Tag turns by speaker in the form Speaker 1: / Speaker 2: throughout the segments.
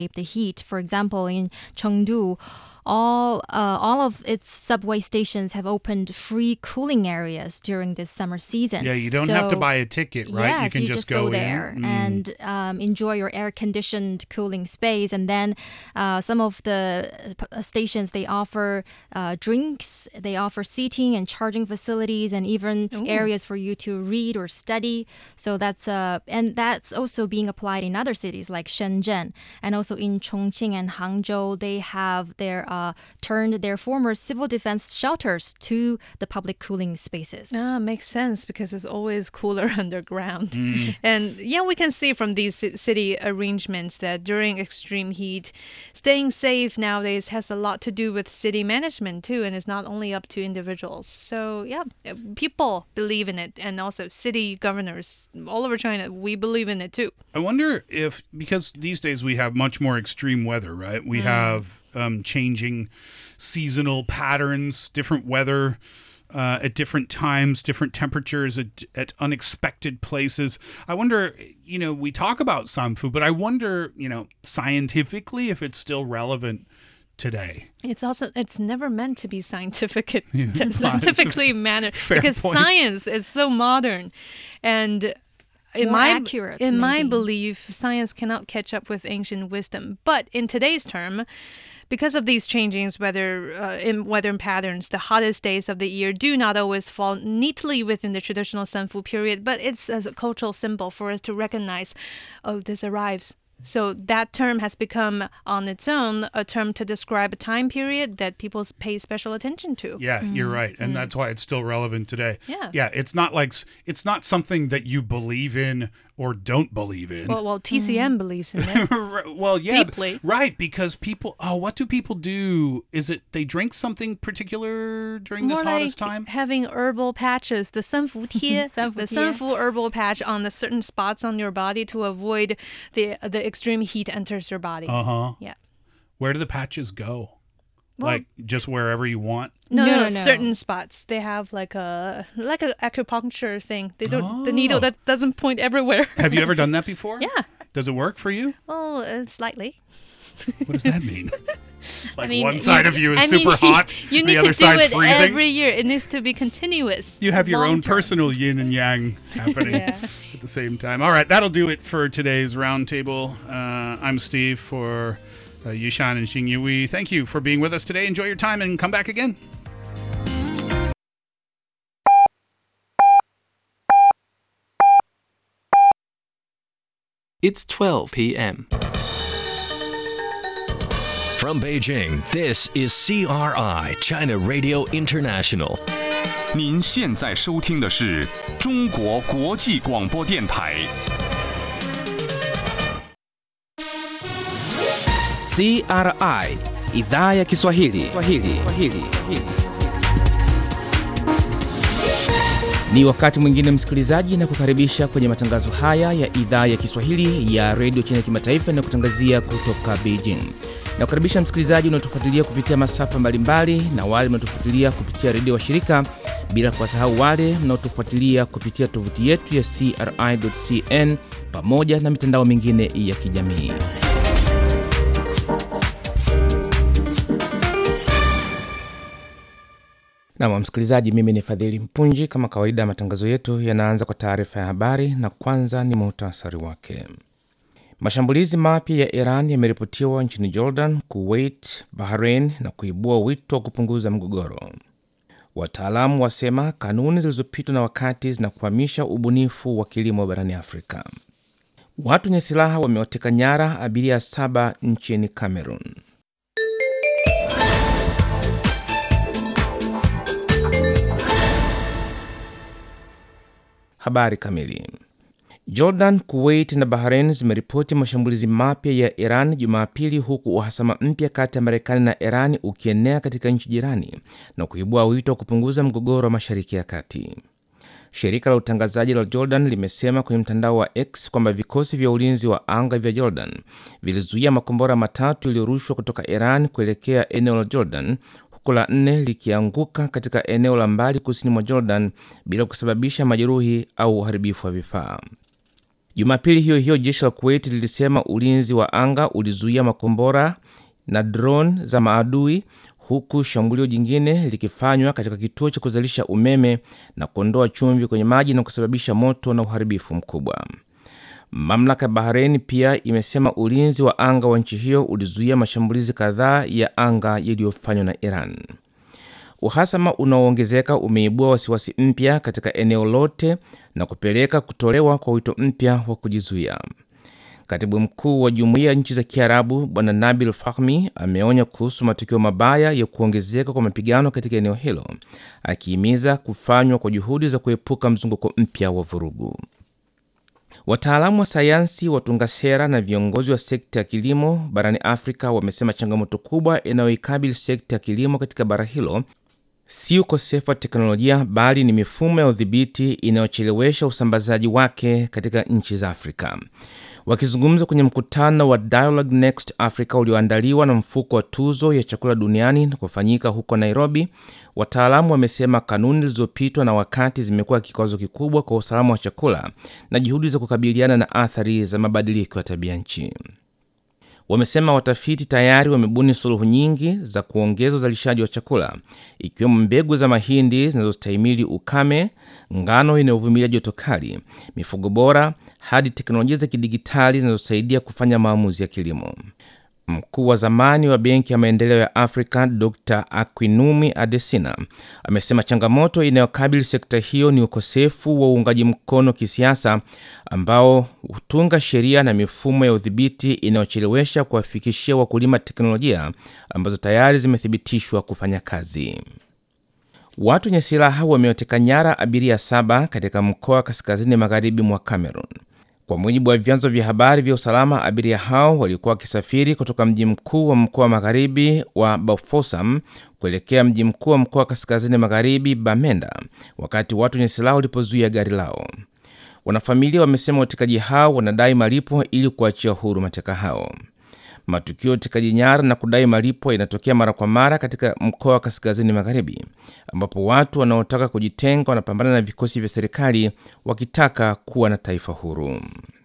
Speaker 1: the heat. For example, in Chengdu, all of its subway stations have opened free cooling areas during this summer season.
Speaker 2: Yeah, you don't have to buy a ticket, right?
Speaker 1: Yes,
Speaker 2: you can just
Speaker 1: go
Speaker 2: in
Speaker 1: there and enjoy your air-conditioned cooling space. And then some of the stations, they offer drinks, they offer seating and charging facilities, and even areas for you to read or study. So that's also being applied in other cities like Shenzhen, and also in Chongqing and Hangzhou. They have turned their former civil defense shelters to the public cooling spaces.
Speaker 3: Makes sense because it's always cooler underground. And yeah, we can see from these city arrangements that during extreme heat, staying safe nowadays has a lot to do with city management too, and it's not only up to individuals. So yeah, people believe in it, and also city governors all over China, we believe in it too.
Speaker 2: I wonder if, because these days we have much more extreme weather, right? We have changing seasonal patterns, different weather at different times, different temperatures at unexpected places. I wonder, we talk about Sanfu, but I wonder, scientifically if it's still relevant today.
Speaker 3: It's never meant to be scientifically managed because
Speaker 2: point.
Speaker 3: Science is so modern, and in my belief, science cannot catch up with ancient wisdom. But in today's term, because of these changings in weather patterns, the hottest days of the year do not always fall neatly within the traditional Sanfu period, but it's as a cultural symbol for us to recognize, this arrives. So that term has become, on its own, a term to describe a time period that people pay special attention to.
Speaker 2: Yeah, you're right. And that's why it's still relevant today.
Speaker 3: Yeah.
Speaker 2: It's not something that you believe in or don't believe in.
Speaker 3: Well, TCM believes in it.
Speaker 2: Well, yeah.
Speaker 3: Deeply.
Speaker 2: Right, because people, what do people do? Is it they drink something particular during this hottest time?
Speaker 3: Having herbal patches, the Sanfu Tie, the Sanfu herbal patch on the certain spots on your body to avoid the extreme heat enters your body. Yeah.
Speaker 2: Where do the patches go? Like just wherever you want?
Speaker 3: No. Certain spots. They have like a acupuncture thing. They don't the needle that doesn't point everywhere.
Speaker 2: Have you ever done that before?
Speaker 3: Yeah.
Speaker 2: Does it work for you?
Speaker 3: Well, slightly.
Speaker 2: What does that mean? One side of you is super hot,
Speaker 3: you need
Speaker 2: the other
Speaker 3: to do
Speaker 2: side's
Speaker 3: it
Speaker 2: freezing.
Speaker 3: every year. It needs to be continuous.
Speaker 2: You have your own personal yin and yang happening at the same time. All right, that'll do it for today's roundtable. I'm Steve for Yushan and Xingyu. We thank you for being with us today. Enjoy your time and come back again.
Speaker 4: It's 12 p.m.
Speaker 5: From Beijing, this is CRI, China Radio International.
Speaker 6: 您现在收听的是中国国际广播电台。
Speaker 7: CRI Idhaa ya Kiswahili. Ni wakati mwingine msikilizaji, na kukaribisha kwenye matangazo haya ya Idhaa ya Kiswahili ya Radio China Kimataifa na kutangazia kutoka Beijing. Na kukaribisha msikilizaji unaotufuatilia kupitia masafa mbalimbali na wale mnaotufuatilia kupitia redio washirika, bila kuwasahau wale mnaotufuatilia kupitia tovuti yetu ya CRI.cn pamoja na mitandao mingine ya kijamii. Na msikilizaji, mimi ni Fadhili Mpunji. Kama kawaida, matangazo yetu yanaanza kwa taarifa ya habari, na kwanza ni muhtasari wake. Mashambulizi mapya ya Iran yameripotiwa nchini Jordan, Kuwait, Bahrain na kuibua wito wa kupunguza mgogoro. Wataalamu wasema kanuni zilizopitwa na wakati zinakwamisha ubunifu wa kilimo barani Afrika. Watu wenye silaha wamewateka nyara abiria 7 nchini Cameroon. Habari kamili. Jordan, Kuwait na Bahrain zimeripoti mashambulizi mapya ya Iran Jumapili, huku uhasama mpya kati ya Marekani na Iran ukienea katika nchi jirani na kuibua wito wa kupunguza mgogoro wa Mashariki ya Kati. Shirika la utangazaji la Jordan limesema kwenye mtandao wa X kwamba vikosi vya ulinzi wa anga vya Jordan vilizuia makombora 3 yaliyorushwa kutoka Iran kuelekea eneo la Jordan, huku la 4 likianguka katika eneo la mbali kusini mwa Jordan bila kusababisha majeruhi au uharibifu wa vifaa. Jumapili hiyo hiyo jeshi la Kuwait lilisema ulinzi wa anga ulizuia makombora na drone za maadui, huku shambulio jingine likifanywa katika kituo cha kuzalisha umeme na kuondoa chumvi kwenye maji na kusababisha moto na uharibifu mkubwa. Mamlaka ya Bahrain pia imesema ulinzi wa anga wa nchi hiyo ulizuia mashambulizi kadhaa ya anga yaliyofanywa na Iran. Uhasama unaoongezeka umeibua wasiwasi mpya katika eneo lote na kupeleka kutolewa kwa wito mpya wa kujizuia. Katibu mkuu wa Jumuiya ya Nchi za Kiarabu Bwana Nabil Fahmy ameonya kuhusu matukio mabaya ya kuongezeka kwa mapigano katika eneo hilo, akihimiza kufanywa kwa juhudi za kuepuka mzunguko mpya wa vurugu. Wataalamu wa sayansi, watunga sera na viongozi wa sekta ya kilimo barani Afrika wamesema changamoto kubwa inayoikabili sekta ya kilimo katika bara hilo si ukosefu wa teknolojia, bali ni mifumo ya udhibiti inayochelewesha usambazaji wake katika nchi za Afrika. Wakizungumza kwenye mkutano wa Dialogue Next Africa ulioandaliwa na mfuko wa tuzo ya chakula duniani na kufanyika huko Nairobi, wataalamu wamesema kanuni zilizopitwa na wakati zimekuwa kikwazo kikubwa kwa usalama wa chakula na juhudi za kukabiliana na athari za mabadiliko ya tabia nchi. Wamesema watafiti tayari wamebuni suluhu nyingi za kuongeza uzalishaji wa chakula, ikiwemo mbegu za mahindi zinazostahimili ukame, ngano inayovumilia joto kali, mifugo bora, hadi teknolojia za kidigitali zinazosaidia kufanya maamuzi ya kilimo. Mkuu wa zamani wa Benki ya Maendeleo ya Afrika Dr. Akinwumi Adesina amesema changamoto inayokabili sekta hiyo ni ukosefu wa uungaji mkono kisiasa ambao hutunga sheria na mifumo ya udhibiti inayochelewesha kuwafikishia wakulima teknolojia ambazo tayari zimethibitishwa kufanya kazi. Watu wenye silaha wamewateka nyara abiria 7 katika mkoa wa kaskazini magharibi mwa Cameroon. Kwa mujibu wa vyanzo vya habari vya usalama, abiria hao walikuwa wakisafiri kutoka mji mkuu wa mkoa wa magharibi wa Bafoussam kuelekea mji mkuu wa mkoa wa kaskazini magharibi Bamenda, wakati watu wenye silaha walipozuia gari lao. Wanafamilia wamesema watekaji hao wanadai malipo ili kuachia huru mateka hao. Matukio ya utekaji nyara na kudai malipo yanatokea mara kwa mara katika mkoa wa kaskazini magharibi, ambapo watu wanaotaka kujitenga wanapambana na vikosi vya serikali wakitaka kuwa na taifa huru.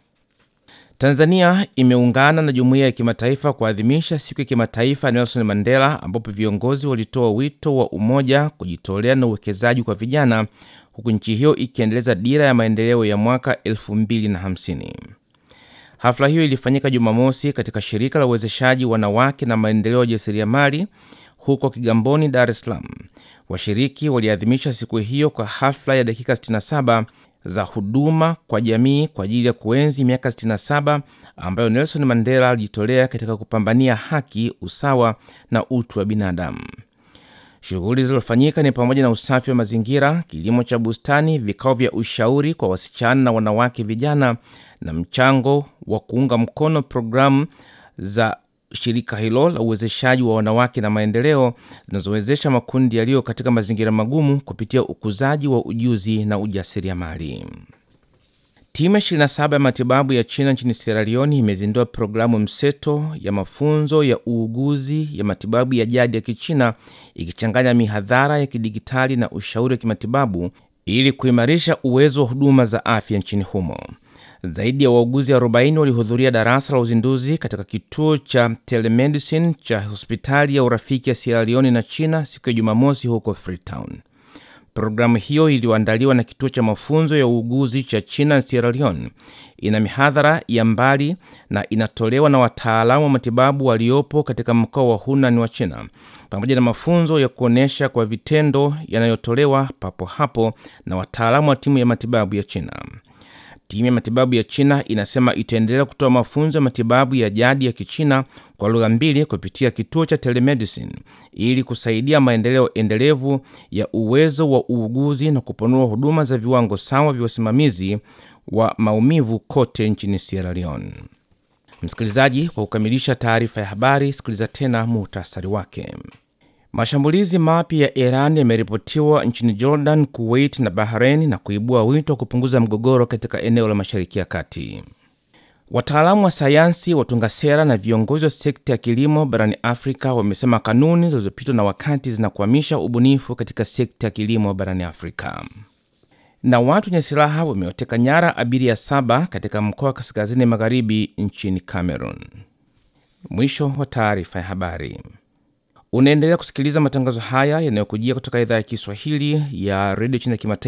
Speaker 7: Tanzania imeungana na jumuiya ya kimataifa kuadhimisha siku ya kimataifa Nelson Mandela, ambapo viongozi walitoa wito wa umoja, kujitolea na uwekezaji kwa vijana, huku nchi hiyo ikiendeleza dira ya maendeleo ya mwaka 2050. Hafla hiyo ilifanyika Jumamosi katika shirika la uwezeshaji wanawake na maendeleo ya jasiriamali huko Kigamboni, Dar es Salaam. Washiriki waliadhimisha siku hiyo kwa hafla ya dakika 67 za huduma kwa jamii kwa ajili ya kuenzi miaka 67 ambayo Nelson Mandela alijitolea katika kupambania haki, usawa na utu wa binadamu. Shughuli zilizofanyika ni pamoja na usafi wa mazingira, kilimo cha bustani, vikao vya ushauri kwa wasichana na wanawake vijana, na mchango wa kuunga mkono programu za shirika hilo la uwezeshaji wa wanawake na maendeleo zinazowezesha makundi yaliyo katika mazingira magumu kupitia ukuzaji wa ujuzi na ujasiriamali. Timu 27 ya matibabu ya China nchini Sierra Leone imezindua programu mseto ya mafunzo ya uuguzi ya matibabu ya jadi ya Kichina, ikichanganya mihadhara ya kidigitali na ushauri wa kimatibabu ili kuimarisha uwezo wa huduma za afya nchini humo. Zaidi ya wauguzi 40 walihudhuria darasa la uzinduzi katika kituo cha telemedicine cha hospitali ya urafiki ya Sierra Leone na China siku ya Jumamosi huko Freetown. Programu hiyo iliyoandaliwa na kituo cha mafunzo ya uuguzi cha China na Sierra Leone ina mihadhara ya mbali na inatolewa na wataalamu wa matibabu waliopo katika mkoa wa Hunan wa China, pamoja na mafunzo ya kuonesha kwa vitendo yanayotolewa papo hapo na wataalamu wa timu ya matibabu ya China. Timu ya matibabu ya China inasema itaendelea kutoa mafunzo ya matibabu ya jadi ya Kichina kwa lugha 2 kupitia kituo cha telemedicine ili kusaidia maendeleo endelevu ya uwezo wa uuguzi na kupanua huduma za viwango sawa vya usimamizi wa maumivu kote nchini Sierra Leone. Msikilizaji, kwa kukamilisha taarifa ya habari, sikiliza tena muhtasari wake. Mashambulizi mapya ya Iran yameripotiwa nchini Jordan, Kuwait na Bahrain na kuibua wito wa kupunguza mgogoro katika eneo la Mashariki ya Kati. Wataalamu wa sayansi, watunga sera na viongozi wa sekta ya kilimo barani Afrika wamesema kanuni zilizopitwa na wakati zinakwamisha ubunifu katika sekta ya kilimo barani Afrika. Na watu wenye silaha wamewateka nyara abiria 7 katika mkoa wa kaskazini magharibi nchini Cameroon. Mwisho wa taarifa ya habari. Unaendelea kusikiliza matangazo haya yanayokujia kutoka idhaa ya Kiswahili ya Radio China Kimataifa